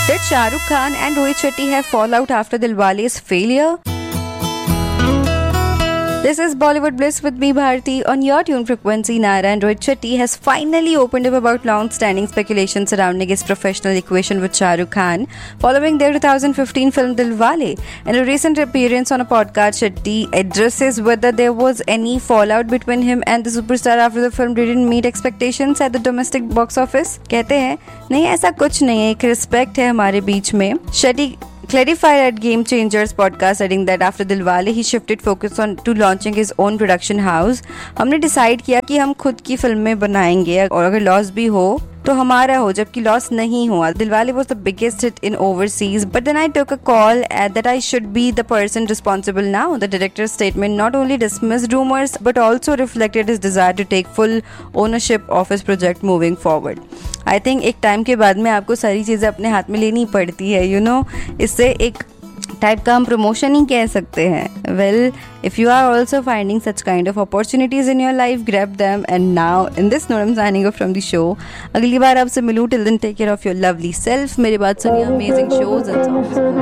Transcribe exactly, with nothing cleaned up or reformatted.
Did Shah Rukh Khan and Rohit Shetty have fallout after Dilwale's failure? This is Bollywood Bliss with me, Bharti, on your tune frequency. Naira and Rohit Shetty has finally opened up about long-standing speculation surrounding his professional equation with Shah Rukh Khan following their two thousand fifteen film Dilwale. In a recent appearance on a podcast, Shetty addresses whether there was any fallout between him and the superstar after the film didn't meet expectations at the domestic box office. कहते हैं, नहीं ऐसा कुछ नहीं है, एक respect है हमारे बीच में. Shetty clarified at Game Changers podcast, adding that after Dilwale he shifted focus on to launching his own production house. हमने डिसाइड किया कि हम खुद की फिल्में बनाएंगे और अगर लॉस भी हो तो हमारा हो, जबकि लॉस नहीं हुआ. Dilwale was the biggest hit in overseas, but then I took a call that I should be the person responsible now. The director's statement not only dismissed rumors but also reflected his desire to take full ownership of his project moving forward. I think एक time के बाद में आपको सारी चीज़ें अपने हाथ में लेनी पड़ती है, you know. इससे एक टाइप का हम प्रमोशन ही कह सकते हैं. Well, if you are also finding such kind of opportunities in your life, grab them. And now in this note I am signing off from the show. अगली बार आपसे मिलूं. Till then take care of your lovely self. मेरी बात सुनिए amazing shows and songs.